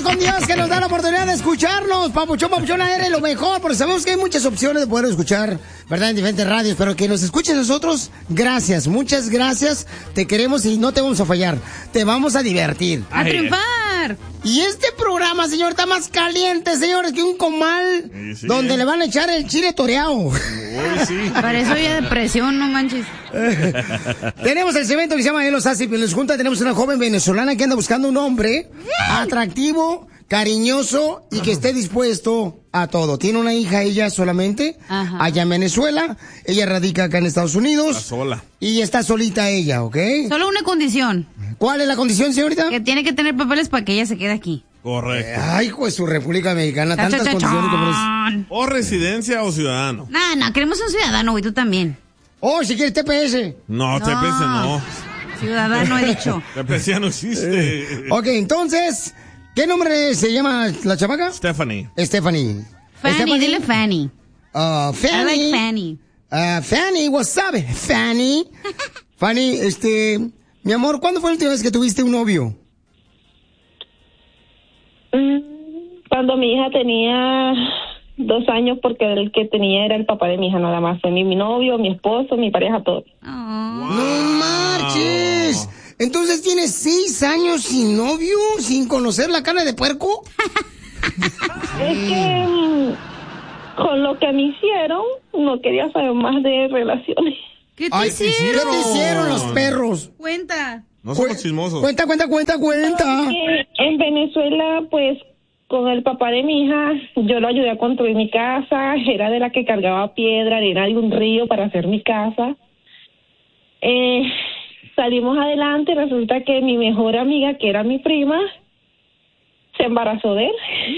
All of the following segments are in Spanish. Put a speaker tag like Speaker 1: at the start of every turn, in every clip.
Speaker 1: con Dios que nos da la oportunidad de escucharnos. Papuchón, eres lo mejor, porque sabemos que hay muchas opciones de poder escuchar, ¿verdad? En diferentes radios, pero que nos escuchen nosotros, gracias, muchas gracias. Te queremos y no te vamos a fallar. Te vamos a divertir.
Speaker 2: ¡A triunfar!
Speaker 1: Y este programa, señor, está más caliente, señores, que un comal donde le van a echar el chile toreado.
Speaker 3: Uy, sí.
Speaker 2: Para eso ya depresión, no manches.
Speaker 1: Tenemos el segmento que se llama Él los hace y les junta. Tenemos una joven venezolana que anda buscando un hombre atractivo, cariñoso y que esté dispuesto a todo. Tiene una hija ella solamente, allá en Venezuela. Ella radica acá en Estados Unidos.
Speaker 3: Está sola.
Speaker 1: Y está solita ella, ¿ok?
Speaker 2: Solo una condición.
Speaker 1: ¿Cuál es la condición, señorita?
Speaker 2: Que tiene que tener papeles para que ella se quede aquí.
Speaker 3: Correcto.
Speaker 1: Ay, pues su República Mexicana, tantas condiciones que
Speaker 3: O residencia o ciudadano.
Speaker 2: No, queremos un ciudadano, güey, tú también.
Speaker 1: Oh, si quieres TPS.
Speaker 3: No, TPS no.
Speaker 2: Ciudadano he dicho.
Speaker 3: TPS ya no existe.
Speaker 1: Ok, entonces, ¿qué nombre se llama la chamaca?
Speaker 3: Stephanie.
Speaker 1: Stephanie.
Speaker 2: Fanny, dile Fanny.
Speaker 1: Fanny.
Speaker 2: I like Fanny.
Speaker 1: Fanny, what's up, Fanny? Fanny, mi amor, ¿cuándo fue la última vez que tuviste un novio?
Speaker 4: Cuando mi hija tenía 2 años, porque el que tenía era el papá de mi hija nada más. Fue mi novio, mi esposo, mi pareja, todo.
Speaker 1: ¡No marches! Entonces tienes 6 años sin novio, sin conocer la carne de puerco.
Speaker 4: Es que con lo que me hicieron, no quería saber más de relaciones.
Speaker 2: ¿Qué te hicieron?
Speaker 1: ¿Qué te hicieron los perros?
Speaker 2: Cuenta.
Speaker 3: No somos chismosos.
Speaker 1: Cuenta.
Speaker 4: En Venezuela, pues, con el papá de mi hija, yo lo ayudé a construir mi casa. Era de la que cargaba piedra, arena de un río para hacer mi casa. Salimos adelante. Resulta que mi mejor amiga, que era mi prima, se embarazó de él.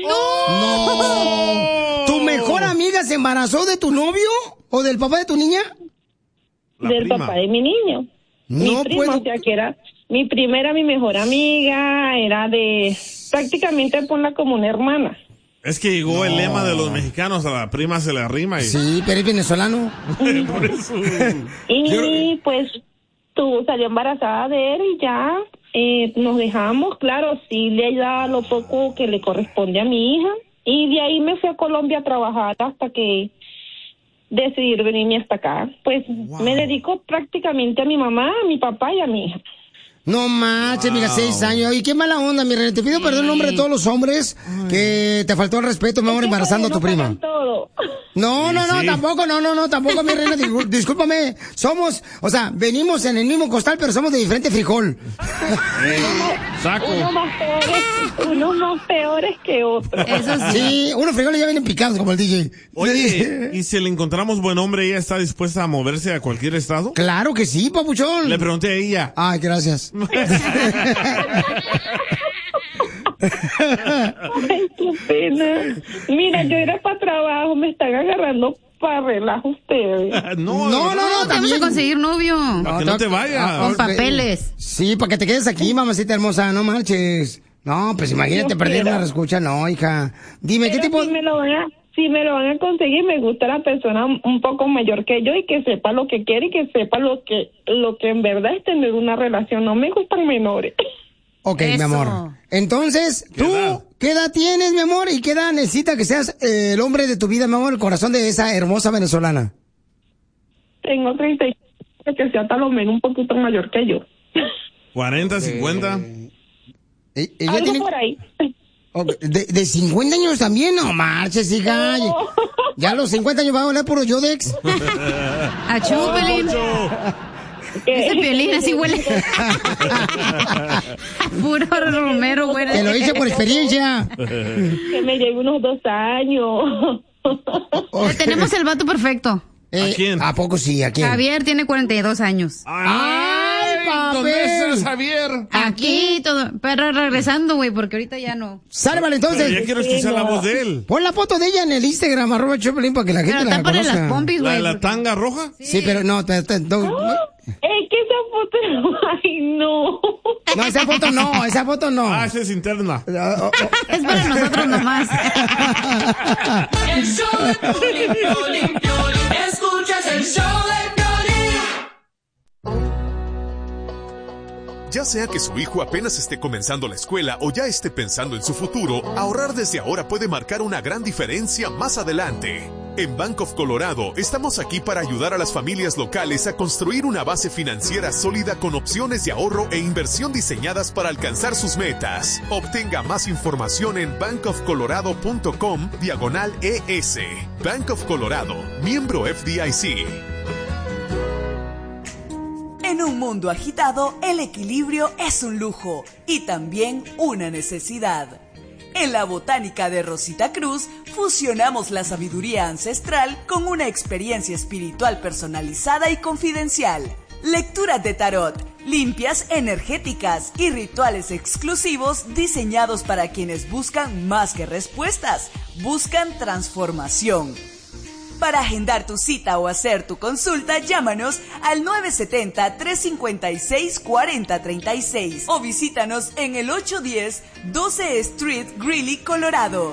Speaker 1: ¡No! ¿Tu mejor amiga se embarazó de tu novio o del papá de tu niña?
Speaker 4: Del papá de mi niño. Mi prima, o sea, que era mi primera, mi mejor amiga, era de... Prácticamente ponla como una hermana.
Speaker 3: Es que llegó el lema de los mexicanos, a la prima se le arrima.
Speaker 1: Sí, pero es venezolano.
Speaker 3: Por eso.
Speaker 4: Y pues salió embarazada de él y ya nos dejamos. Claro, sí le da lo poco que le corresponde a mi hija. Y de ahí me fui a Colombia a trabajar hasta que decidí venirme hasta acá. Pues me dedico prácticamente a mi mamá, a mi papá y a mi hija.
Speaker 1: No manches, mira, 6 años. Y qué mala onda, mi reina. Te pido perdón en nombre de todos los hombres que te faltó el respeto, mi amor, embarazando a tu prima.
Speaker 4: Todo.
Speaker 1: No, tampoco, mi reina. Discúlpame. Somos, venimos en el mismo costal, pero somos de diferente frijol.
Speaker 3: Saco.
Speaker 4: Unos más peores que otros.
Speaker 2: Eso sí.
Speaker 1: Sí, unos frijoles ya vienen picados como el DJ.
Speaker 3: Oye, ¿y si le encontramos buen hombre, ella está dispuesta a moverse a cualquier estado?
Speaker 1: Claro que sí, papuchón.
Speaker 3: Le pregunté a ella.
Speaker 1: Ay, gracias.
Speaker 4: Ay, qué pena. Mira, yo era para trabajo, me están agarrando para relajo ustedes.
Speaker 3: No,
Speaker 2: Vamos a conseguir novio.
Speaker 3: Para que no te vayas.
Speaker 2: Con papeles.
Speaker 1: Sí, para que te quedes aquí, mamacita hermosa, no marches. No, pues imagínate perder una escucha, no, hija. Dime, ¿qué tipo?
Speaker 4: Si me lo van a conseguir, me gusta la persona un poco mayor que yo y que sepa lo que quiere y que sepa lo que en verdad es tener una relación. No me gustan menores.
Speaker 1: Ok, mi amor. Entonces, ¿qué edad tienes, mi amor? ¿Y qué edad necesita que seas el hombre de tu vida, mi amor, el corazón de esa hermosa venezolana?
Speaker 4: Tengo 35, que sea tal o menos un poquito mayor que yo.
Speaker 3: 40, 50.
Speaker 1: ¿Ella
Speaker 4: Algo
Speaker 1: tiene...
Speaker 4: por ahí.
Speaker 1: ¿De 50 años también? No marches, hija.
Speaker 4: No.
Speaker 1: Ya a los 50 años va a oler puro Yodex.
Speaker 2: Achú, Pelín. Ese Piolín así huele. Puro Romero, güey.
Speaker 1: Te lo hice por experiencia.
Speaker 4: Que me lleve unos 2 años.
Speaker 2: Tenemos el vato perfecto.
Speaker 3: ¿A quién?
Speaker 1: ¿A poco sí? ¿A quién?
Speaker 2: Javier tiene 42 años.
Speaker 3: ¡Ay, ¿dónde es Javier?
Speaker 2: Aquí todo. Pero regresando, güey, porque ahorita ya no.
Speaker 1: Sale, vale, entonces.
Speaker 3: Pero ya quiero escuchar la voz de él.
Speaker 1: Pon la foto de ella en el Instagram, @Choplin, para que la gente la
Speaker 2: tápale
Speaker 1: conozca.
Speaker 2: las pompis,
Speaker 3: ¿La
Speaker 2: güey.
Speaker 3: de la tanga roja?
Speaker 1: Sí, pero no,
Speaker 4: Es que esa foto, ay, no.
Speaker 1: No, esa foto no.
Speaker 3: Ah, esa es interna.
Speaker 2: Es para nosotros nomás.
Speaker 5: El show de Piolín, Piolín, Piolín. Escuchas el show de Piolín.
Speaker 6: Ya sea que su hijo apenas esté comenzando la escuela o ya esté pensando en su futuro, ahorrar desde ahora puede marcar una gran diferencia más adelante. En Bank of Colorado estamos aquí para ayudar a las familias locales a construir una base financiera sólida con opciones de ahorro e inversión diseñadas para alcanzar sus metas. Obtenga más información en bankofcolorado.com/ES. Bank of Colorado, miembro FDIC.
Speaker 7: En un mundo agitado, el equilibrio es un lujo y también una necesidad. En la Botánica de Rosita Cruz, fusionamos la sabiduría ancestral con una experiencia espiritual personalizada y confidencial. Lecturas de tarot, limpias energéticas y rituales exclusivos diseñados para quienes buscan más que respuestas, buscan transformación. Para agendar tu cita o hacer tu consulta, llámanos al 970-356-4036 o visítanos en el 810 12 Street, Greeley, Colorado.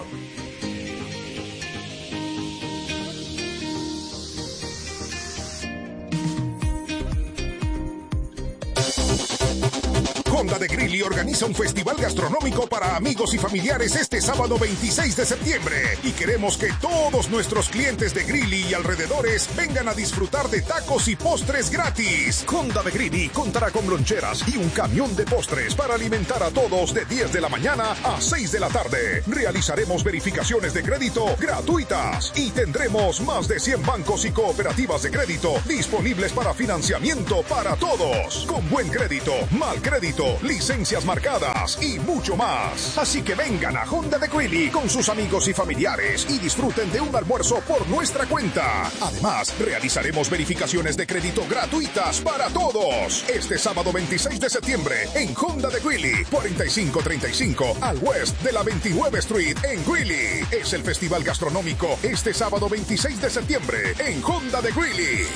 Speaker 8: Honda de Greeley organiza un festival gastronómico para amigos y familiares este sábado 26 de septiembre. Y queremos que todos nuestros clientes de Greeley y alrededores vengan a disfrutar de tacos y postres gratis. Honda de Greeley contará con loncheras y un camión de postres para alimentar a todos de 10 de la mañana a 6 de la tarde. Realizaremos verificaciones de crédito gratuitas y tendremos más de 100 bancos y cooperativas de crédito disponibles para financiamiento para todos. Con buen crédito, mal crédito, licencias marcadas y mucho más. Así que vengan a Honda de Greeley con sus amigos y familiares y disfruten de un almuerzo por nuestra cuenta. Además, realizaremos verificaciones de crédito gratuitas para todos. Este sábado 26 de septiembre en Honda de Greeley, 4535 al west de la 29 Street en Greeley. Es el festival gastronómico este sábado 26 de septiembre en Honda de Greeley.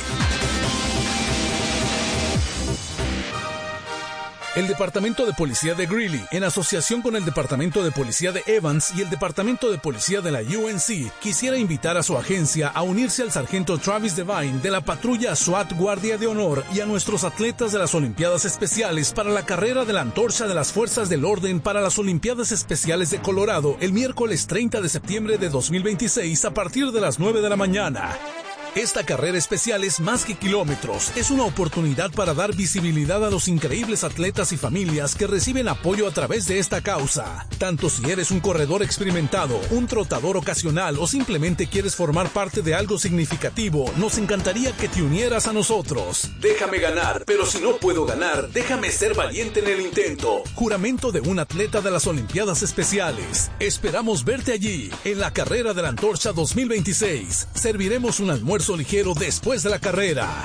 Speaker 9: El Departamento de Policía de Greeley, en asociación con el Departamento de Policía de Evans y el Departamento de Policía de la UNC, quisiera invitar a su agencia a unirse al sargento Travis Devine de la patrulla SWAT Guardia de Honor y a nuestros atletas de las Olimpiadas Especiales para la carrera de la Antorcha de las Fuerzas del Orden para las Olimpiadas Especiales de Colorado el miércoles 30 de septiembre de 2026 a partir de las 9 de la mañana. Esta carrera especial es más que kilómetros, es una oportunidad para dar visibilidad a los increíbles atletas y familias que reciben apoyo a través de esta causa. Tanto si eres un corredor experimentado, un trotador ocasional o simplemente quieres formar parte de algo significativo, nos encantaría que te unieras a nosotros. Déjame ganar, pero si no puedo ganar, déjame ser valiente en el intento. Juramento de un atleta de las Olimpiadas Especiales. Esperamos verte allí, en la carrera de la Antorcha 2026. Serviremos un almuerzo ligero después de la carrera.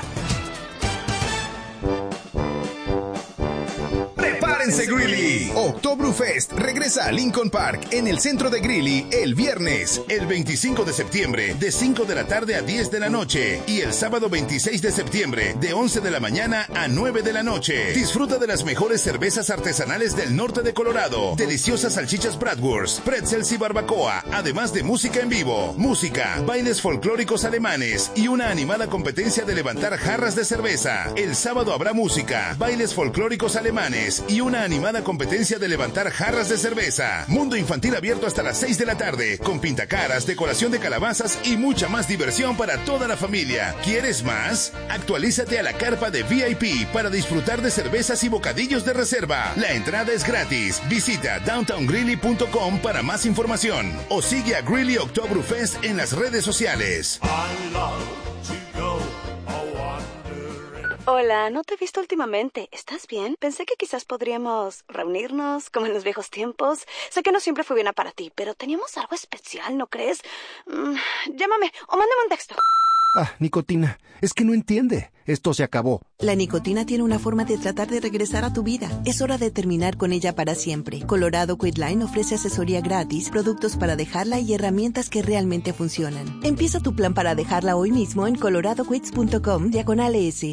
Speaker 8: ¡Prepárense, Greeley! Oktoberfest regresa a Lincoln Park en el centro de Greeley el viernes, el 25 de septiembre, de 5 de la tarde a 10 de la noche, y el sábado 26 de septiembre, de 11 de la mañana a 9 de la noche. Disfruta de las mejores cervezas artesanales del norte de Colorado, deliciosas salchichas Bratwurst, pretzels y barbacoa, además de música en vivo, música, bailes folclóricos alemanes y una animada competencia de levantar jarras de cerveza. El sábado habrá música, bailes folclóricos alemanes y una animada competencia de levantar jarras de cerveza. Mundo infantil abierto hasta las 6 de la tarde, con pintacaras, decoración de calabazas y mucha más diversión para toda la familia. ¿Quieres más? Actualízate a la carpa de VIP para disfrutar de cervezas y bocadillos de reserva. La entrada es gratis. Visita downtowngreeley.com para más información o sigue a Greeley Oktoberfest en las redes sociales.
Speaker 10: Hola, no te he visto últimamente. ¿Estás bien? Pensé que quizás podríamos reunirnos como en los viejos tiempos. Sé que no siempre fue buena para ti, pero teníamos algo especial, ¿no crees? Llámame o mándame un texto.
Speaker 11: Nicotina, es que no entiende. Esto se acabó.
Speaker 12: La nicotina tiene una forma de tratar de regresar a tu vida. Es hora de terminar con ella para siempre. Colorado Quitline ofrece asesoría gratis, productos para dejarla y herramientas que realmente funcionan. Empieza tu plan para dejarla hoy mismo en coloradoquits.com/ES.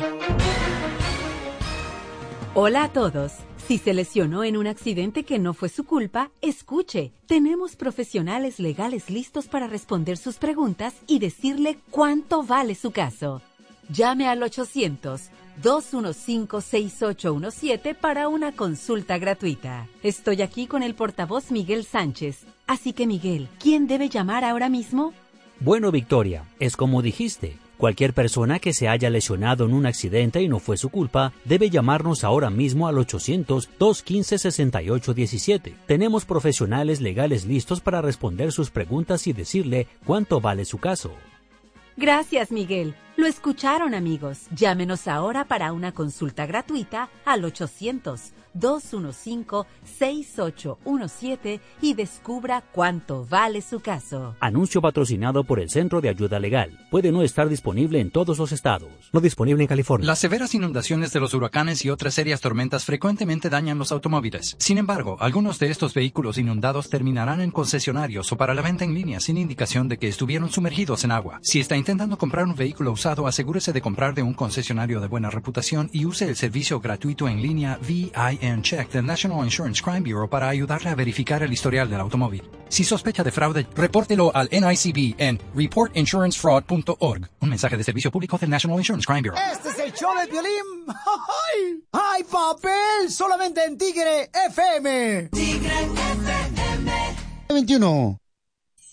Speaker 13: Hola a todos. Si se lesionó en un accidente que no fue su culpa, escuche. Tenemos profesionales legales listos para responder sus preguntas y decirle cuánto vale su caso. Llame al 215-6817 para una consulta gratuita. Estoy aquí con el portavoz Miguel Sánchez. Así que, Miguel, ¿quién debe llamar ahora mismo?
Speaker 14: Bueno, Victoria, es como dijiste. Cualquier persona que se haya lesionado en un accidente y no fue su culpa, debe llamarnos ahora mismo al 800-215-6817. Tenemos profesionales legales listos para responder sus preguntas y decirle cuánto vale su caso.
Speaker 13: Gracias, Miguel. Lo escucharon, amigos. Llámenos ahora para una consulta gratuita al 800-215-6817 y descubra cuánto vale su caso.
Speaker 14: Anuncio patrocinado por el Centro de Ayuda Legal. Puede no estar disponible en todos los estados. No disponible en California.
Speaker 15: Las severas inundaciones de los huracanes y otras serias tormentas frecuentemente dañan los automóviles. Sin embargo, algunos de estos vehículos inundados terminarán en concesionarios o para la venta en línea sin indicación de que estuvieron sumergidos en agua. Si está intentando comprar un vehículo usado, asegúrese de comprar de un concesionario de buena reputación y use el servicio gratuito en línea VIN Check del National Insurance Crime Bureau para ayudarle a verificar el historial del automóvil. Si sospecha de fraude, repórtelo al NICB en reportinsurancefraud.org. Un mensaje de servicio público del National Insurance Crime Bureau.
Speaker 1: Este es el show de Piolín. ¡Ay! ¡Ay, papel! Solamente en Tigre FM.
Speaker 5: Tigre FM.
Speaker 1: 21.